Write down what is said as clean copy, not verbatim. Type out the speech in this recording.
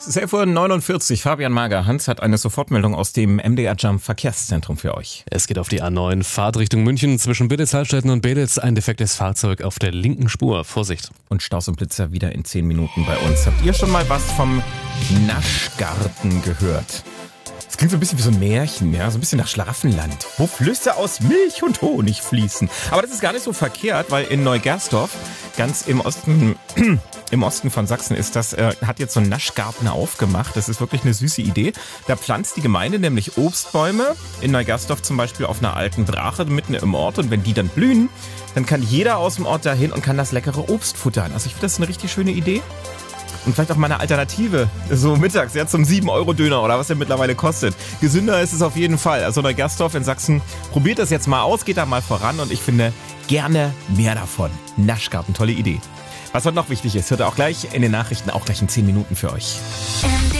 11:49 Uhr, Fabian Mager. Hans hat eine Sofortmeldung aus dem MDR Jump Verkehrszentrum für euch. Es geht auf die A9, Fahrt Richtung München zwischen Bidditz-Hallstätten und Beditz. Ein defektes Fahrzeug auf der linken Spur. Vorsicht. Und Staus und Blitzer wieder in 10 Minuten bei uns. Habt ihr schon mal was vom Naschgarten gehört? Das klingt so ein bisschen wie so ein Märchen, ja, so ein bisschen nach Schlaraffenland, wo Flüsse aus Milch und Honig fließen. Aber das ist gar nicht so verkehrt, weil in Neugersdorf, ganz im Osten von Sachsen ist das, hat jetzt so ein Naschgarten aufgemacht. Das ist wirklich eine süße Idee. Da pflanzt die Gemeinde nämlich Obstbäume, in Neugersdorf zum Beispiel auf einer alten Brache mitten im Ort. Und wenn die dann blühen, dann kann jeder aus dem Ort dahin und kann das leckere Obst futtern. Also ich finde, das ist eine richtig schöne Idee. Und vielleicht auch mal eine Alternative, so mittags, ja, zum 7-Euro-Döner oder was der mittlerweile kostet. Gesünder ist es auf jeden Fall. Also Neugersdorf in Sachsen, probiert das jetzt mal aus, geht da mal voran und ich finde, gerne mehr davon. Naschgarten, tolle Idee. Was heute noch wichtig ist, hört ihr auch gleich in den Nachrichten, auch gleich in 10 Minuten für euch.